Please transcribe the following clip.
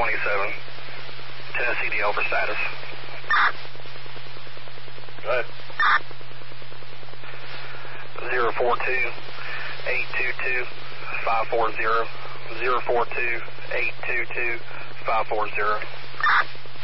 27. Tennessee DL for status. Go ahead. 042-822-540. 042-822-540.